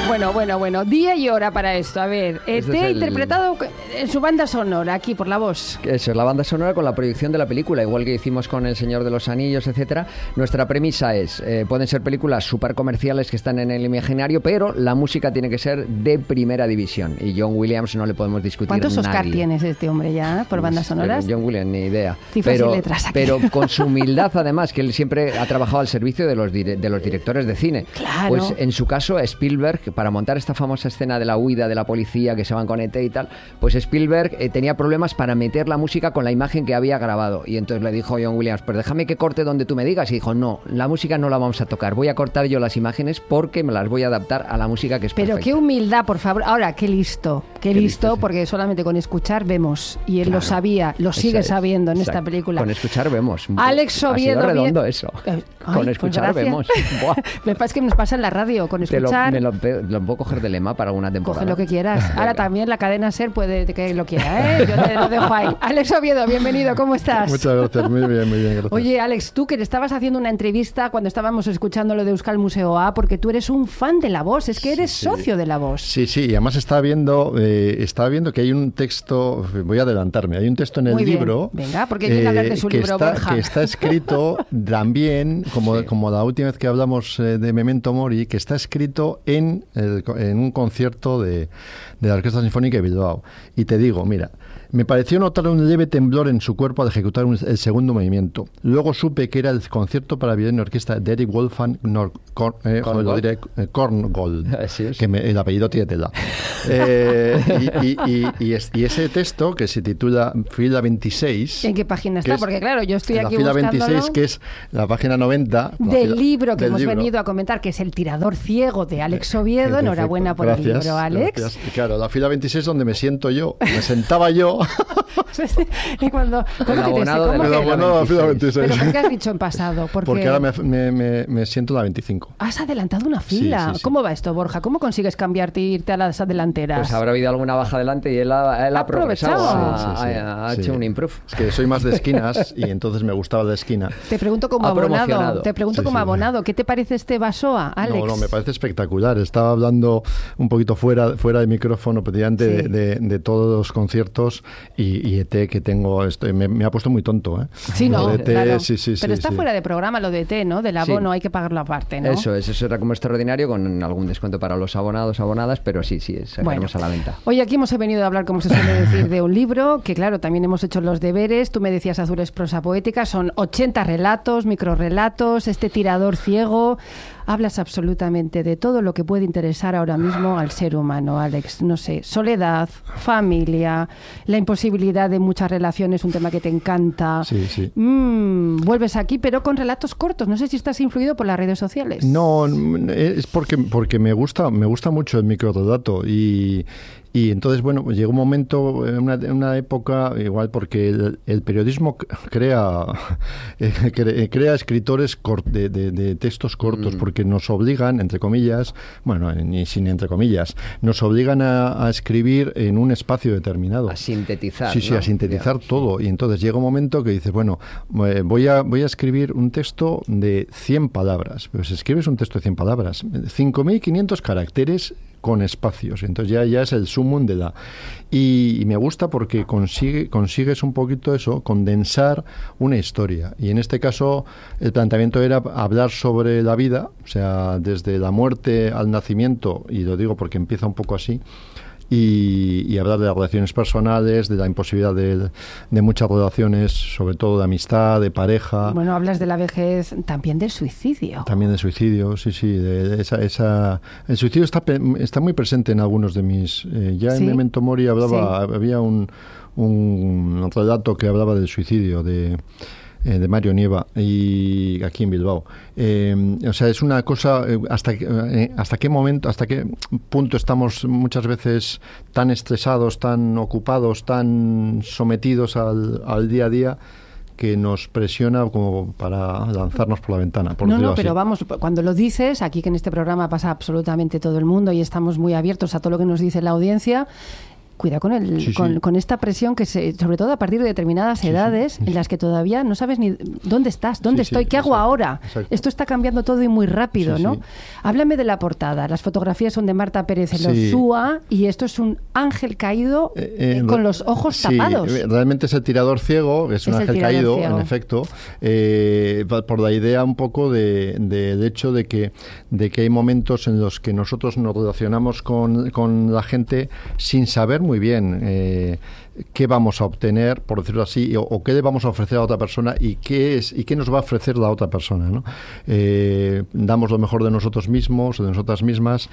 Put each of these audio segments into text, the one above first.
Bueno. Día y hora para esto. A ver, te he interpretado en su banda sonora, aquí por la voz. Eso es la banda sonora con la proyección de la película, igual que hicimos con El Señor de los Anillos, etcétera. Nuestra premisa es, pueden ser películas súper comerciales que están en el imaginario, pero la música tiene que ser de primera división. Y John Williams no le podemos discutir. ¿Cuántos nadie. Oscar tienes este hombre ya por bandas sonoras? John Williams, ni idea. Cifras y letras aquí. Pero con su humildad, además, que él siempre ha trabajado al servicio de los directores de cine. Claro. Pues en su caso, Spielberg, para montar esta famosa escena de la huida de la policía que se van con ET y tal, pues Spielberg tenía problemas para meter la música con la imagen que había grabado. Y entonces le dijo John Williams, pues déjame que corte donde tú me digas. Y dijo, no, la música no la vamos a tocar, voy a cortar yo las imágenes porque me las voy a adaptar a la música que es perfecta. Pero qué humildad, por favor. Ahora, qué listo, sí. Porque solamente con escuchar vemos. Y él lo sabía, lo sigue sabiendo en esta película. Con escuchar vemos. Alex Oviedo. Ha sido redondo eso. Con escuchar vemos. Me pasa que nos pasa en la radio, con escuchar. Lo puedo coger de lema para una temporada. Coge lo que quieras. Ahora también la cadena SER puede que lo quiera, ¿eh? Yo te lo dejo ahí. Alex Oviedo, bienvenido, ¿cómo estás? Muchas gracias, muy bien, gracias. Oye, Alex, tú que te estabas haciendo una entrevista cuando estábamos escuchando lo de Euskal Museo A, porque tú eres un fan de La Voz, es que eres socio de La Voz. Sí, y además estaba viendo que hay un texto, voy a adelantarme, hay un texto en el libro. Venga, porque quiere hablar de su libro, Borja. Que está escrito también, como la última vez que hablamos de Memento Mori, que está escrito en un concierto de la Orquesta Sinfónica de Bilbao. Y te digo, mira, me pareció notar un leve temblor en su cuerpo al ejecutar el segundo movimiento. Luego supe que era el concierto para violín y orquesta de Eric Wolfgang Korngold, que el apellido tiene tela. Y ese texto, que se titula Fila 26... ¿En qué página está? Porque claro, yo estoy aquí buscándolo. La fila 26, que es la página 90... Del libro que hemos venido a comentar, que es El tirador ciego de Alex Oviedo. Enhorabuena por el libro, Alex. Gracias. Y claro, la fila 26 es donde me siento yo. Me sentaba yo... Y cuando el abonado de la fila 26. ¿Pero por qué has dicho en pasado? Porque ahora me siento en la 25. Has adelantado una fila. Sí. ¿Cómo va esto, Borja? ¿Cómo consigues cambiarte e irte a las delanteras? Pues habrá habido alguna baja adelante y él ha progresado, ha hecho un improve. Es que soy más de esquinas y entonces me gustaba la esquina. Te pregunto como abonado. ¿Qué te parece este Basoa, Alex? No, me parece espectacular. Estaba hablando un poquito fuera de micrófono, prácticamente de todos los conciertos y ET que tengo, me ha puesto muy tonto, ¿eh? Sí, no, ET, claro. Sí, pero está fuera de programa lo de ET, ¿no? Del abono hay que pagarlo aparte, ¿no? Eso era como extraordinario, con algún descuento para los abonados, abonadas, pero sí, sacaremos a la venta. Hoy aquí hemos venido a hablar, como se suele decir, de un libro, que claro, también hemos hecho los deberes. Tú me decías Azures prosa poética, son 80 relatos, microrrelatos, este tirador ciego. Hablas absolutamente de todo lo que puede interesar ahora mismo al ser humano, Alex. No sé, soledad, familia, la imposibilidad de muchas relaciones, un tema que te encanta. Sí. Vuelves aquí, pero con relatos cortos. No sé si estás influido por las redes sociales. No, es porque me gusta mucho el microrelato y entonces, bueno, llegó un momento, una época, igual porque el periodismo crea escritores de textos cortos, porque nos obligan, entre comillas, bueno, ni sin entre comillas, nos obligan a escribir en un espacio determinado. A sintetizar. Sí, a sintetizar todo. Y entonces llega un momento que dices, bueno, voy a escribir un texto de 100 palabras. Pues escribes un texto de 100 palabras, 5.500 caracteres con espacios, entonces ya es el sumum de la... Y me gusta porque consigues un poquito eso, condensar una historia, y en este caso el planteamiento era hablar sobre la vida, o sea, desde la muerte al nacimiento, y lo digo porque empieza un poco así, y hablar de las relaciones personales, de la imposibilidad de muchas relaciones, sobre todo de amistad, de pareja. Bueno, hablas de la vejez, también del suicidio. También del suicidio, sí. El suicidio está muy presente en algunos de mis... en Memento Mori había un relato que hablaba del suicidio, de Mario Nieva, y aquí en Bilbao. O sea, es una cosa, hasta qué momento, hasta qué punto estamos muchas veces tan estresados, tan ocupados, tan sometidos al día a día, que nos presiona como para lanzarnos por la ventana. Pero vamos, cuando lo dices, aquí que en este programa pasa absolutamente todo el mundo y estamos muy abiertos a todo lo que nos dice la audiencia, Cuidado con esta presión que sobre todo a partir de determinadas edades en las que todavía no sabes ni dónde estás, dónde estoy, qué hago ahora. Esto está cambiando todo y muy rápido, ¿no? Háblame de la portada. Las fotografías son de Marta Pérez Elosúa y esto es un ángel caído con los ojos tapados. Realmente es el tirador ciego, es un ángel caído, en efecto, por la idea un poco del hecho de que hay momentos en los que nosotros nos relacionamos con la gente sin saber muy bien qué vamos a obtener, por decirlo así, o qué le vamos a ofrecer a otra persona y qué nos va a ofrecer la otra persona, ¿no? Damos lo mejor de nosotros mismos o de nosotras mismas,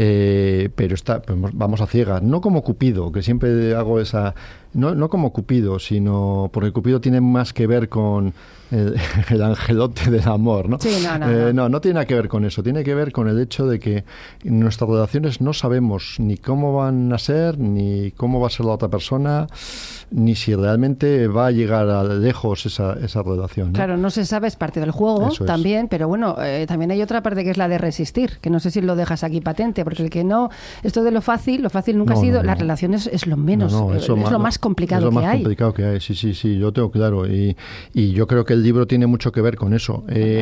pero vamos a ciegas, no como Cupido, que siempre hago esa... No como Cupido, sino porque Cupido tiene más que ver con el angelote del amor, ¿no? Sí, no tiene nada que ver con eso, tiene que ver con el hecho de que en nuestras relaciones no sabemos ni cómo van a ser, ni cómo va a ser la otra persona, ni si realmente va a llegar a lejos esa relación, ¿no? Claro, no se sabe, es parte del juego también, pero bueno, también hay otra parte que es la de resistir, que no sé si lo dejas aquí patente, porque el que no, esto de lo fácil nunca ha sido, las relaciones es lo menos, es lo más complicado que hay. Es lo más complicado que hay, sí, yo tengo claro, y yo creo que el libro tiene mucho que ver con eso.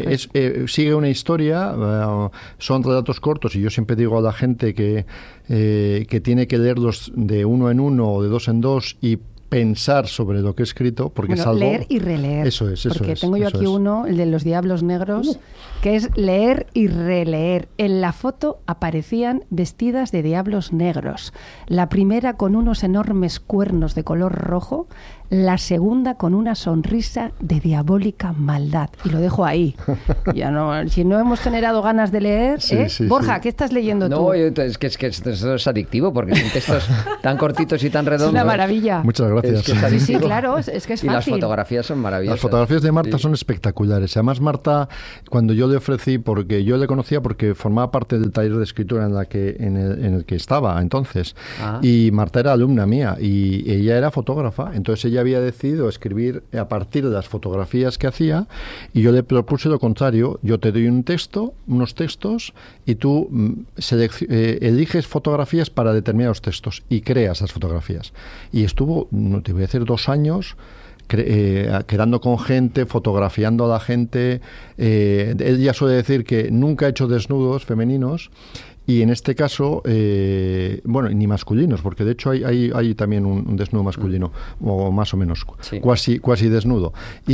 Sigue una historia, son relatos cortos, y yo siempre digo a la gente que tiene que leerlos de uno en uno o de dos en dos y pensar sobre lo que he escrito, porque es algo... leer y releer. Eso es. Porque tengo yo aquí uno, el de los Diablos Negros, que es leer y releer. En la foto aparecían vestidas de diablos negros. La primera con unos enormes cuernos de color rojo, la segunda con una sonrisa de diabólica maldad. Y lo dejo ahí. Ya no, si no hemos generado ganas de leer, Borja, ¿qué estás leyendo tú? No, es que esto es adictivo, porque son textos tan cortitos y tan redondos. Es una maravilla. Muchas gracias. Sí, claro, es que es fácil. Y las fotografías son maravillosas. Las fotografías de Marta son espectaculares. Además, Marta, cuando yo le ofrecí, porque yo le conocía porque formaba parte del taller de escritura en el que estaba entonces, y Marta era alumna mía, y ella era fotógrafa, entonces ella había decidido escribir a partir de las fotografías que hacía, y yo le propuse lo contrario. Yo te doy unos textos, y tú eliges fotografías para determinados textos y creas esas fotografías. Y estuvo, no te voy a decir, 2 años quedando con gente, fotografiando a la gente. Él ya suele decir que nunca ha hecho desnudos femeninos, y en este caso, ni masculinos, porque de hecho hay también un desnudo masculino, o más o menos, cuasi desnudo,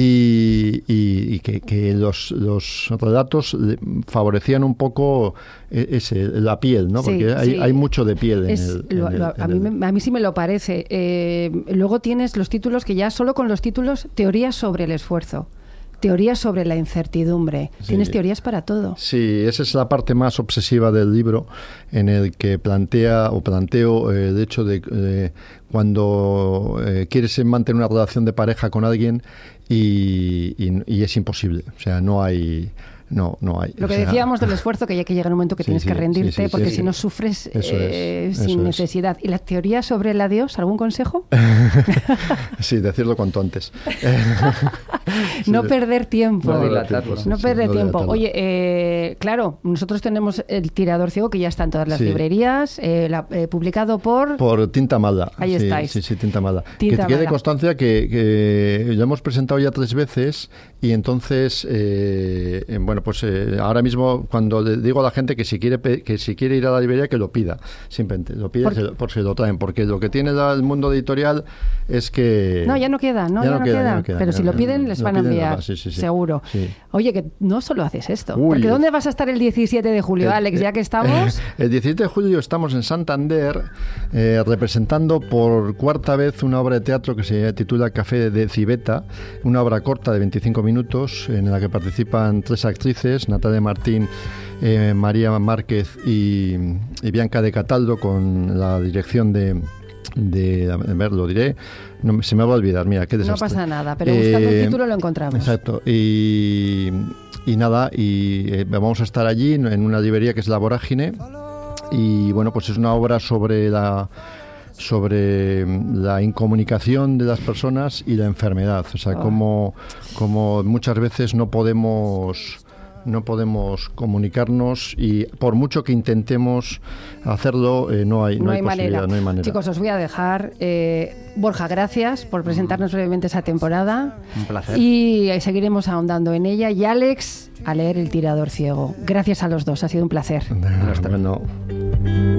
y que los relatos favorecían un poco la piel, ¿no? Porque hay mucho de piel a mí sí me lo parece. Luego tienes los títulos que ya solo con los títulos, teorías sobre el esfuerzo, teorías sobre la incertidumbre. Tienes teorías para todo. Sí, esa es la parte más obsesiva del libro, en el que planteo el hecho de cuando quieres mantener una relación de pareja con alguien y es imposible. O sea, no hay... No hay. Lo que decíamos del esfuerzo, que hay que llegar un momento que tienes que rendirte, porque si no sufres sin necesidad. ¿Y la teoría sobre el adiós? ¿Algún consejo? Sí, decirlo cuanto antes. No perder tiempo. No perder tiempo. Oye, claro, nosotros tenemos el tirador ciego, que ya está en todas las librerías, publicado por Tinta Mala. Ahí estáis. Sí, Tinta Mala. Que te quede constancia que lo hemos presentado ya 3 veces, y entonces, pues ahora mismo, cuando le digo a la gente que si quiere ir a la librería, que lo pida. Simplemente lo pide por si lo traen, porque lo que tiene el mundo editorial es que... No, ya no queda. Pero si lo piden, les van a enviar, seguro. Sí. Oye, que no solo haces esto. Porque ¿dónde vas a estar el 17 de julio, Alex, ya que estamos? El 17 de julio estamos en Santander, representando por 4ª vez una obra de teatro que se titula Café de Civeta, una obra corta de 25 minutos, en la que participan 3 actrices, Natalia Martín, María Márquez y Bianca de Cataldo, con la dirección de a ver, lo diré, se me va a olvidar, mira, qué desastre. No pasa nada, pero buscando el título lo encontramos. Exacto, y nada, vamos a estar allí en una librería que es La Vorágine, y bueno, pues es una obra sobre la incomunicación de las personas y la enfermedad, o sea, como muchas veces no podemos no podemos comunicarnos y por mucho que intentemos hacerlo, no hay posibilidad, no hay manera. Chicos, os voy a dejar. Borja, gracias por presentarnos brevemente esa temporada. Un placer. Y seguiremos ahondando en ella. Y Alex, a leer El tirador ciego. Gracias a los dos, ha sido un placer. Bueno.